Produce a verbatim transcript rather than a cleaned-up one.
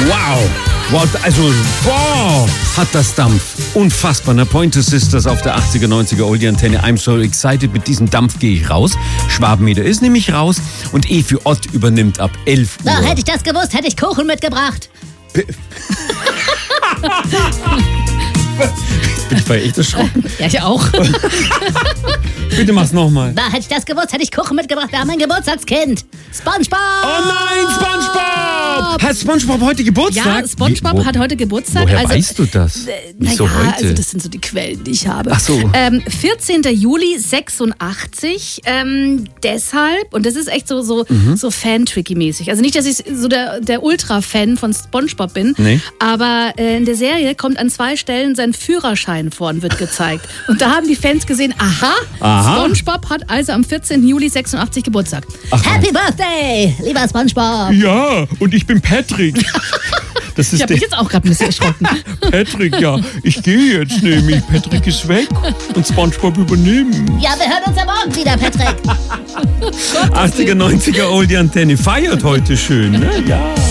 Wow. Wow, also, wow, hat das Dampf. Unfassbar, ne? Pointer Sisters auf der achtziger, neunziger Oldie-Antenne. I'm so excited. Mit diesem Dampf gehe ich raus. Schwabenmeter ist nämlich raus. Und E für Ott übernimmt ab elf Uhr. Na, hätte ich das gewusst, hätte ich Kuchen mitgebracht. Bin ich bei echt erschrocken? Ja, ich auch. Bitte mach's nochmal. Na, hätte ich das gewusst, hätte ich Kuchen mitgebracht. Wir haben ein Geburtstagskind. SpongeBob! Oh nein, SpongeBob! Hat SpongeBob heute Geburtstag? Ja, SpongeBob Wie, wo, hat heute Geburtstag. Woher also, weißt du das? Äh, Wieso naja, heute? also das sind so die Quellen, die ich habe. Ach so. Ähm, vierzehnten Juli sechsundachtzig. Ähm, deshalb, und das ist echt so, so, Mhm. so Fan-Tricky-mäßig. Also nicht, dass ich so der, der Ultra-Fan von SpongeBob bin, Nee. aber äh, in der Serie kommt an zwei Stellen sein Führerschein vor und wird gezeigt. Und da haben die Fans gesehen, aha, Aha. SpongeBob hat also am vierzehnten Juli sechsundachtzig Geburtstag. Ach, Happy Birthday, lieber SpongeBob! ja, und ich bin Patrick. Das ist Ich habe mich jetzt auch gerade ein bisschen erschrocken. Patrick, ja. Ich gehe jetzt nämlich. Patrick ist weg und SpongeBob übernehmen. Ja, wir hören uns ja morgen wieder, Patrick. achtziger, neunziger Oldie-Antenne feiert heute schön, ne? Ja.